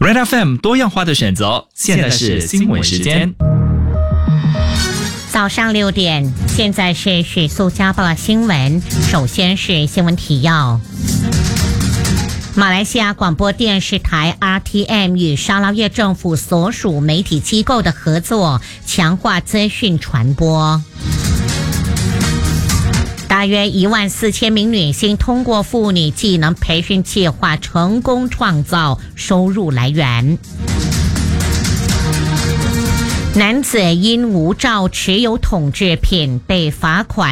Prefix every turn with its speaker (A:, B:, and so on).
A: Red FM 多样化的选择，现在是新闻时间。
B: 早上6点，现在是许素家报的新闻。首先是新闻提要。马来西亚广播电视台 RTM 与沙捞越政府所属媒体机构的合作，强化资讯传播。大约14000名女性通过妇女技能培训计划成功创造收入来源。男子因无照持有统制品被罚款